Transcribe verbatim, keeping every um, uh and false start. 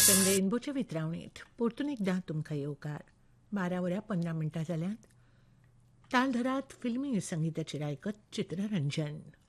F M रेनबोच्या वितरावणीत परतून एकदा तुमकां येवकार. बारा वरां पंदरा मिनटां जाल्यात. ताल धरात फिल्मी संगीताचेर आयकत चित्ररंजन.